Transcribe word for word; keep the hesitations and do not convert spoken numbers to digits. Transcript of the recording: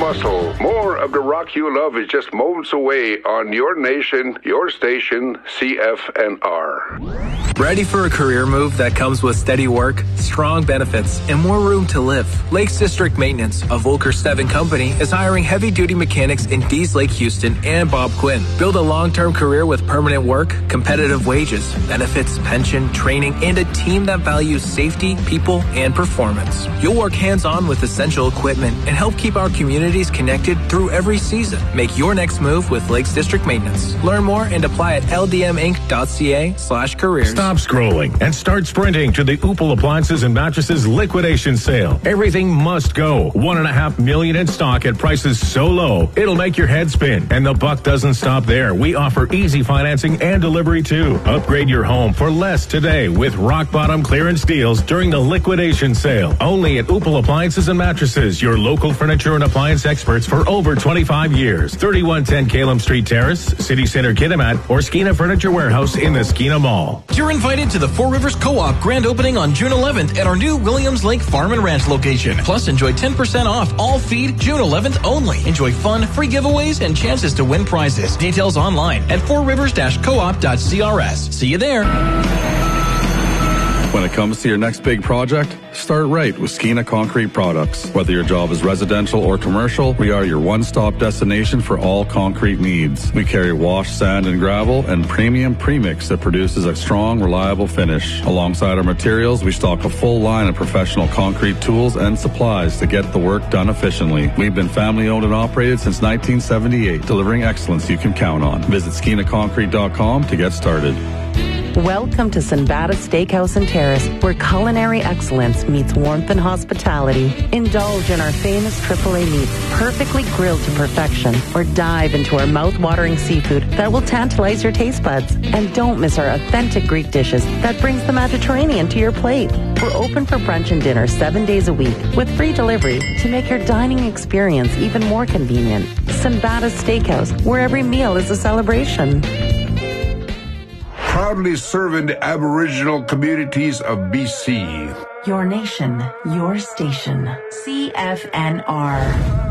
hustle. More of the rock you love is just moments away on your nation, your station, C F N R. Ready for a career move that comes with steady work, strong benefits, and more room to live? Lakes District Maintenance, a Volker Steven company, is hiring heavy-duty mechanics in Dees Lake, Houston, and Bob Quinn. Build a long-term career with permanent work, competitive wages, benefits, pension, training, and a team that values safety, people, and performance. You'll work hands-on with essential equipment and help keep our communities connected through every season. Make your next move with Lakes District Maintenance. Learn more and apply at l d m inc dot c a slash careers. Stop scrolling and start sprinting to the Upel Appliances and Mattresses liquidation sale. Everything must go. One and a half million in stock at prices so low, it'll make your head spin. And the buck doesn't stop there. We offer easy financing and delivery too. Upgrade your home for less today with rock bottom clearance deals during the liquidation sale. Only at Upel Appliances and Mattresses, your local furniture and appliance experts for over twenty-five years. thirty-one ten Calum Street Terrace, City Center Kitimat, or Skeena Furniture Warehouse in the Skeena Mall. You're invited to the Four Rivers Co-op grand opening on June eleventh at our new Williams Lake Farm and Ranch location. Plus, enjoy ten percent off all feed June eleventh only. Enjoy fun, free giveaways, and chances to win prizes. Details online at four rivers dash co op dot c r s. See you there. When it comes to your next big project, start right with Skeena Concrete Products. Whether your job is residential or commercial, we are your one-stop destination for all concrete needs. We carry wash, sand, and gravel and premium premix that produces a strong, reliable finish. Alongside our materials, we stock a full line of professional concrete tools and supplies to get the work done efficiently. We've been family-owned and operated since nineteen seventy-eight, delivering excellence you can count on. Visit skeena concrete dot com to get started. Welcome to Sinbada Steakhouse and Terrace, where culinary excellence meets warmth and hospitality. Indulge in our famous triple A meats, perfectly grilled to perfection, or dive into our mouth-watering seafood that will tantalize your taste buds. And don't miss our authentic Greek dishes that brings the Mediterranean to your plate. We're open for brunch and dinner seven days a week with free delivery to make your dining experience even more convenient. Sinbada Steakhouse, where every meal is a celebration. Proudly serving the Aboriginal communities of B C. Your nation, your station. C F N R.